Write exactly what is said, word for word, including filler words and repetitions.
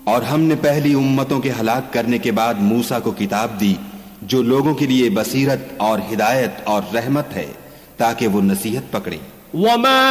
और हमने पहली उम्मतों के हलाक करने के बाद मूसा को किताब दी जो लोगों के लिए बसीरत और हिदायत और रहमत है ताकि वो नसीहत पकड़े।